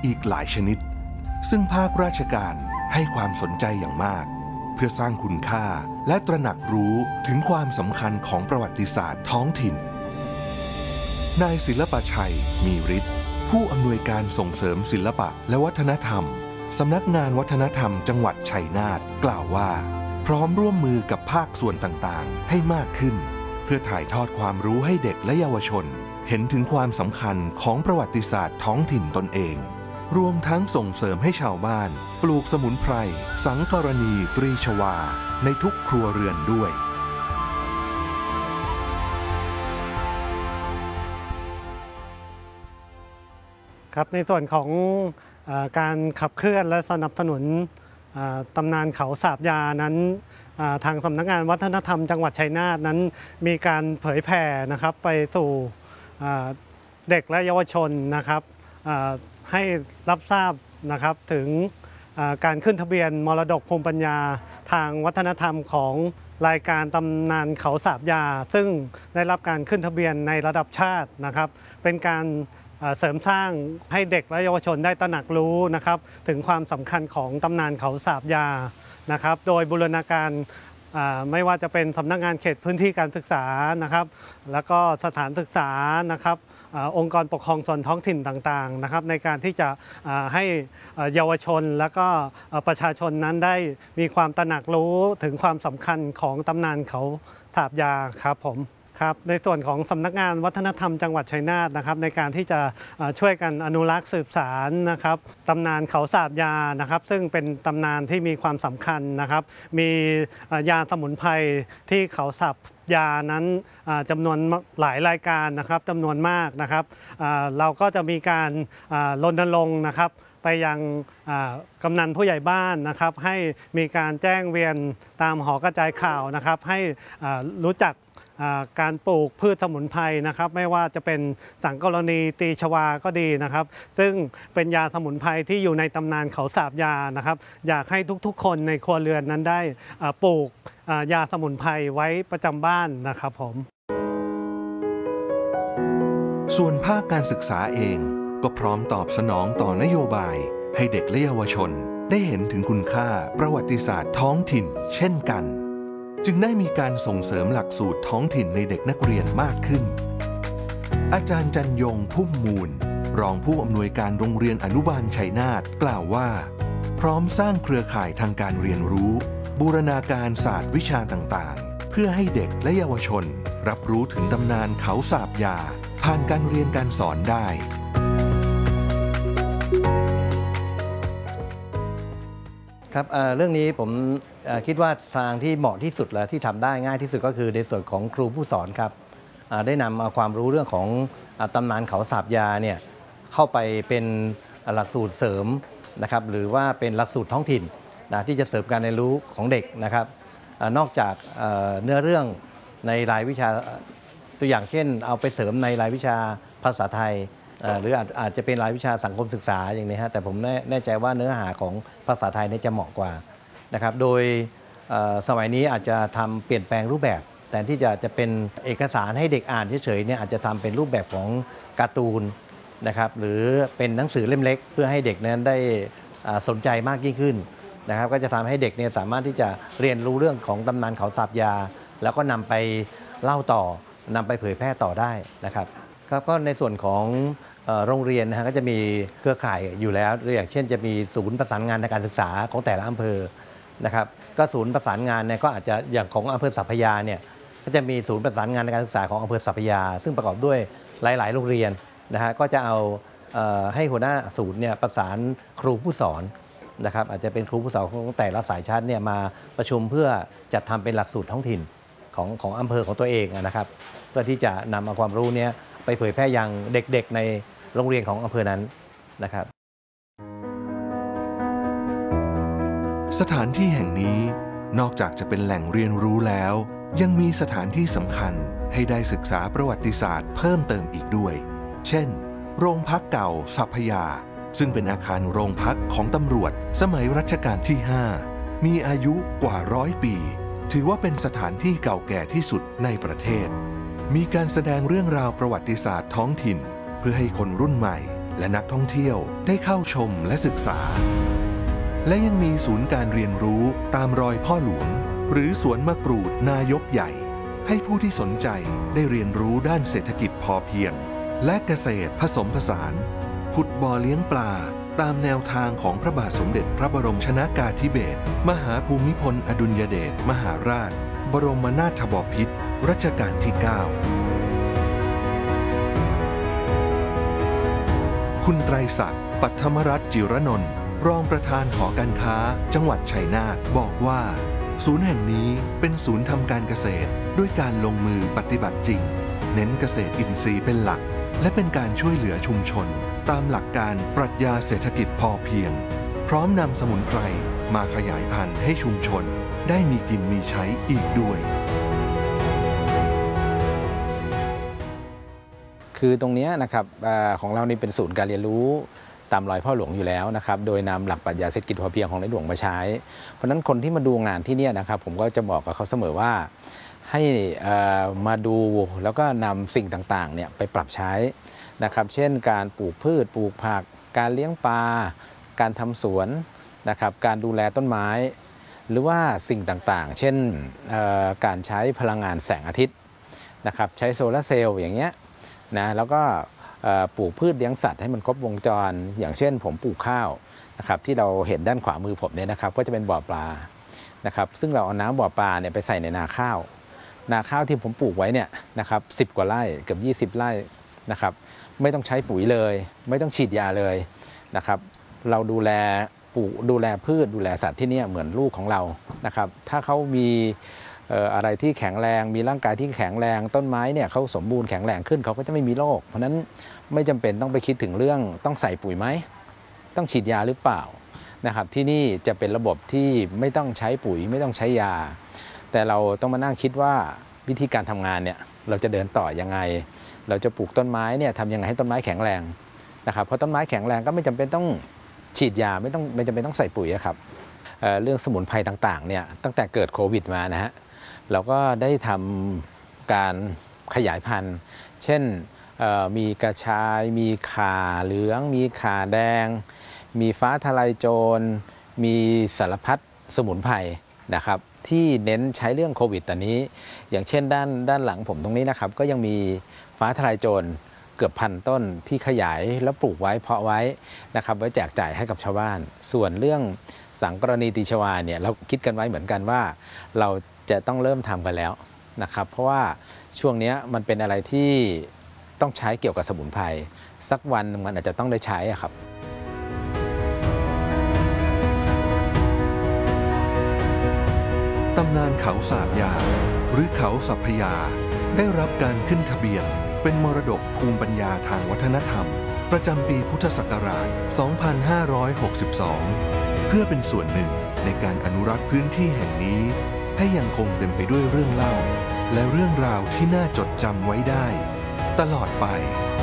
อีกหลายชนิดซึ่งภาคราชการให้ความสนใจอย่างมากเพื่อสร้างคุณค่าและตระหนักรู้ถึงความสำคัญของประวัติศาสตร์ท้องถิ่นนายศิลปชัยมีฤทธิ์ผู้อำนวยการส่งเสริมศิลปะและวัฒนธรรมสำนักงานวัฒนธรรมจังหวัดชัยนาทกล่าวว่าพร้อมร่วมมือกับภาคส่วนต่างๆให้มากขึ้นเพื่อถ่ายทอดความรู้ให้เด็กและเยาวชนเห็นถึงความสำคัญของประวัติศาสตร์ท้องถิ่นตนเองรวมทั้งส่งเสริมให้ชาวบ้านปลูกสมุนไพรสังกรณีตรีชวาในทุกครัวเรือนด้วยครับในส่วนของการขับเคลื่อนและสนับสนุนตำนานเขาสาบยานั้นทางสำนักงานวัฒนธรรมจังหวัดชัยนาทนั้นมีการเผยแผ่นะครับไปสู่เด็กและเยาวชนนะครับให้รับทราบนะครับถึงการขึ้นทะเบียนมรดกภูมิปัญญาทางวัฒนธรรมของรายการตำนานเขาสาบยาซึ่งได้รับการขึ้นทะเบียนในระดับชาตินะครับเป็นการเสริมสร้างให้เด็กและเยาวชนได้ตระหนักรู้นะครับถึงความสำคัญของตำนานเขาสาบยานะครับโดยบูรณาการไม่ว่าจะเป็นสำนักงานเขตพื้นที่การศึกษานะครับแล้วก็สถานศึกษานะครับองค์กรปกครองส่วนท้องถิ่นต่างๆนะครับในการที่จะให้เยาวชนและก็ประชาชนนั้นได้มีความตระหนักรู้ถึงความสำคัญของตำนานเขาสาบยาครับผมครับในส่วนของสำนักงานวัฒนธรรมจังหวัดชัยนาทนะครับในการที่จะช่วยกันอนุรักษ์สืบสานนะครับตำนานเขาสาบยานะครับซึ่งเป็นตำนานที่มีความสำคัญนะครับมียาสมุนไพรที่เขาสาบยานั้นจำนวนหลายรายการนะครับจำนวนมากนะครับเราก็จะมีการรณรงค์นะครับไปยังกำนันผู้ใหญ่บ้านนะครับให้มีการแจ้งเวียนตามหอกระจายข่าวนะครับให้รู้จักการปลูกพืชสมุนไพรนะครับไม่ว่าจะเป็นสังกรณีตีชวาก็ดีนะครับซึ่งเป็นยาสมุนไพรที่อยู่ในตำนานเขาสาบยานะครับอยากให้ทุกๆคนในครัวเรือนนั้นได้ปลูกยาสมุนไพรไว้ประจำบ้านนะครับผมส่วนภาคการศึกษาเองก็พร้อมตอบสนองต่อนโยบายให้เด็กและเยาวชนได้เห็นถึงคุณค่าประวัติศาสตร์ท้องถิ่นเช่นกันจึงได้มีการส่งเสริมหลักสูตรท้องถิ่นในเด็กนักเรียนมากขึ้นอาจารย์จันยงพุ่มมูลรองผู้อำนวยการโรงเรียนอนุบาลชัยนาทกล่าวว่าพร้อมสร้างเครือข่ายทางการเรียนรู้บูรณาการศาสตร์วิชาต่างๆเพื่อให้เด็กและเยาวชนรับรู้ถึงตำนานเขาสาบยาผ่านการเรียนการสอนได้ครับเรื่องนี้ผมคิดว่าทางที่เหมาะที่สุดและที่ทำได้ง่ายที่สุดก็คือในส่วนของครูผู้สอนครับได้นำเอาความรู้เรื่องของตำนานเขาสาบยาเนี่ยเข้าไปเป็นหลักสูตรเสริมนะครับหรือว่าเป็นหลักสูตรท้องถิ่นที่จะเสริมการเรียนรู้ของเด็กนะครับนอกจากเนื้อเรื่องในรายวิชาตัวอย่างเช่นเอาไปเสริมในรายวิชาภาษาไทยหรืออาจจะเป็นรายวิชาสังคมศึกษาอย่างนี้ฮะแต่ผมแน่ใจว่าเนื้อหาของภาษาไทยนี่จะเหมาะกว่านะครับโดยสมัยนี้อาจจะทำเปลี่ยนแปลงรูปแบบแต่ที่จะเป็นเอกสารให้เด็กอ่านเฉยๆเนี่ยอาจจะทำเป็นรูปแบบของการ์ตูนนะครับหรือเป็นหนังสือเล่มเล็กเพื่อให้เด็กนั้นได้สนใจมากยิ่งขึ้นนะครับก็จะทำให้เด็กเนี่ยสามารถที่จะเรียนรู้เรื่องของตำนานเขาสาบยาแล้วก็นำไปเล่าต่อนำไปเผยแพร่ต่อได้นะครับครับก็ในส่วนของโรงเรียนนะฮะก็จะมีเครือข่ายอยู่แล้วอย่างเช่นจะมีศูนย์ประสานงานในการศึกษาของแต่ละอำเภอนะครับก็ศูนย์ประสานงานเนี่ยก็อาจจะอย่างของอำเภอสัพพยาเนี่ยก็จะมีศูนย์ประสานงานในการศึกษาของอำเภอสัพพยาซึ่งประกอบด้วยหลายๆโรงเรียนนะฮะก็จะเอาให้หัวหน้าศูนย์เนี่ยประสานครูผู้สอนนะครับอาจจะเป็นครูผู้สอนของแต่ละสายชั้นเนี่ยมาประชุมเพื่อจัดทำเป็นหลักสูตรท้องถิ่นของอำเภอของตัวเองนะครับเพื่อที่จะนำเอาความรู้นี้ไปเผยแพร่ยังเด็กๆในโรงเรียนของอำเภอนั้นนะครับสถานที่แห่งนี้นอกจากจะเป็นแหล่งเรียนรู้แล้วยังมีสถานที่สำคัญให้ได้ศึกษาประวัติศาสตร์เพิ่มเติมอีกด้วยเช่นโรงพักเก่าสัพพยาซึ่งเป็นอาคารโรงพักของตำรวจสมัยรัชกาลที่ 5มีอายุกว่า100 ปีถือว่าเป็นสถานที่เก่าแก่ที่สุดในประเทศมีการแสดงเรื่องราวประวัติศาสตร์ท้องถิ่นเพื่อให้คนรุ่นใหม่และนักท่องเที่ยวได้เข้าชมและศึกษา และยังมีศูนย์การเรียนรู้ตามรอยพ่อหลวงหรือสวนมะกรูดนายกใหญ่ให้ผู้ที่สนใจได้เรียนรู้ด้านเศรษฐกิจพอเพียงและเกษตรผสมผสานขุดบ่อเลี้ยงปลาตามแนวทางของพระบาทสมเด็จพระบรมชนกาธิเบศรมหาภูมิพลอดุลยเดชมหาราชบรมนาถบพิตรรัชกาลที่ 9 คุณไตรศักดิ์ ปัทมรัตน์จิรนนท์รองประธานหอการค้าจังหวัดชัยนาทบอกว่าศูนย์แห่งนี้เป็นศูนย์ทำการเกษตรด้วยการลงมือปฏิบัติจริงเน้นเกษตรอินทรีย์เป็นหลักและเป็นการช่วยเหลือชุมชนตามหลักการปรัชญาเศรษฐกิจพอเพียงพร้อมนำสมุนไพรมาขยายพันธุ์ให้ชุมชนได้มีกินมีใช้อีกด้วยคือตรงนี้นะครับของเรานี่เป็นศูนย์การเรียนรู้ตามรอยพ่อหลวงอยู่แล้วนะครับโดยนำหลักปรัชญาเศรษฐกิจพอเพียงของในหลวงมาใช้เพราะฉะนั้นคนที่มาดูงานที่นี่นะครับผมก็จะบอกกับเขาเสมอว่าให้มาดูแล้วก็นำสิ่งต่างๆเนี่ยไปปรับใช้นะครับเช่นการปลูกพืชปลูกผักการเลี้ยงปลาการทำสวนนะครับการดูแลต้นไม้หรือว่าสิ่งต่างๆเช่นการใช้พลังงานแสงอาทิตย์นะครับใช้โซลาร์เซลล์อย่างเงี้ยนะแล้วก็ปลูกพืชเลี้ยงสัตว์ให้มันครบวงจรอย่างเช่นผมปลูกข้าวนะครับที่เราเห็นด้านขวามือผมเนี่ยนะครับก็จะเป็นบ่อปลานะครับซึ่งเราเอาน้ำบ่อปลาเนี่ยไปใส่ในนาข้าวที่ผมปลูกไว้เนี่ยนะครับ10 กว่าไร่เกือบ20 ไร่นะครับไม่ต้องใช้ปุ๋ยเลยไม่ต้องฉีดยาเลยนะครับเราดูแลพืชดูแลสัตว์ที่นี่เหมือนลูกของเรานะครับถ้าเขามีอะไรที่แข็งแรงมีร่างกายที่แข็งแรงต้นไม้เนี่ยเขาสมบูรณ์แข็งแรงขึ้นเขาก็จะไม่มีโรคเพราะนั้นไม่จำเป็นต้องไปคิดถึงเรื่องต้องใส่ปุ๋ยไหมต้องฉีดยาหรือเปล่านะครับที่นี่จะเป็นระบบที่ไม่ต้องใช้ปุ๋ยไม่ต้องใช้ยาแต่เราต้องมานั่งคิดว่าวิธีการทำงานเนี่ยเราจะเดินต่อยังไงเราจะปลูกต้นไม้เนี่ยทำยังไงให้ต้นไม้แข็งแรงนะครับเพราะต้นไม้แข็งแรงก็ไม่จำเป็นต้องฉีดยาไม่จำเป็นต้องใส่ปุ๋ยครับเรื่องสมุนไพรต่างๆเนี่ยตั้งแต่เกิดโควิดมานะฮะเราก็ได้ทำการขยายพันธุ์เช่นมีกระชายมีข่าเหลืองมีข่าแดงมีฟ้าทลายโจรมีสารพัดสมุนไพรนะครับที่เน้นใช้เรื่องโควิดตอนนี้อย่างเช่นด้านหลังผมตรงนี้นะครับก็ยังมีฟ้าทลายโจรเกือบ1,000 ต้นที่ขยายแล้วปลูกไว้เพาะไว้นะครับไว้แจกจ่ายให้กับชาวบ้านส่วนเรื่องสังกรณีตีชวาเนี่ยเราคิดกันไว้เหมือนกันว่าเราจะต้องเริ่มทำกันแล้วนะครับเพราะว่าช่วงนี้มันเป็นอะไรที่ต้องใช้เกี่ยวกับสมุนไพรสักวันมันอาจจะต้องได้ใช้ครับตำนานเขาสาบยาหรือเขาสัพพยาได้รับการขึ้นทะเบียนเป็นมรดกภูมิปัญญาทางวัฒนธรรมประจำปีพุทธศักราช 2562 เพื่อเป็นส่วนหนึ่งในการอนุรักษ์พื้นที่แห่งนี้ให้ยังคงเต็มไปด้วยเรื่องเล่าและเรื่องราวที่น่าจดจำไว้ได้ตลอดไป